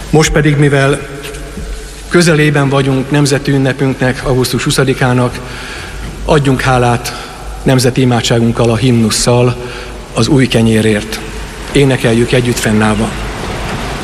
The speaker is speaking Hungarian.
Most pedig, mivel közelében vagyunk nemzeti ünnepünknek, augusztus 20-ának, adjunk hálát nemzeti imádságunkkal, a himnusszal az új kenyérért. Énekeljük együtt fennállva.